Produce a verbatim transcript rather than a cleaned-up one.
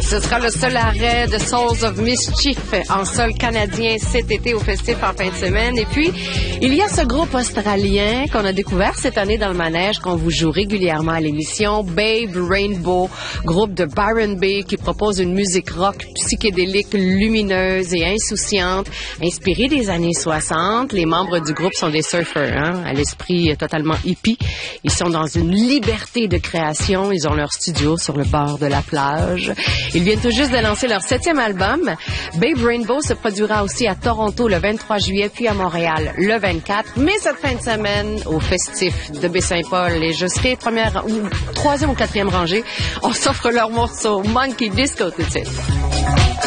Ce sera le seul arrêt de Souls of Mischief en sol canadien cet été au Festif en fin de semaine. Et puis, il y a ce groupe australien qu'on a découvert cette année dans le manège, qu'on vous joue régulièrement à l'émission, Babe Rainbow, groupe de Byron Bay qui propose une musique rock psychédélique, lumineuse et insouciante, inspirée des années soixante. Les membres du groupe sont des surfers, hein, à l'esprit totalement hippie. Ils sont dans une liberté de création. Ils ont leur studio sur le bord de la plage. Ils viennent tout juste de lancer leur septième album. Babe Rainbow se produira aussi à Toronto le vingt-trois juillet, puis à Montréal le vingt-quatre. Mais cette fin de semaine, au Festif de Baie-Saint-Paul, et je serai première ou troisième ou quatrième rangée, on s'offre leur morceau Monkey Disco tout de suite.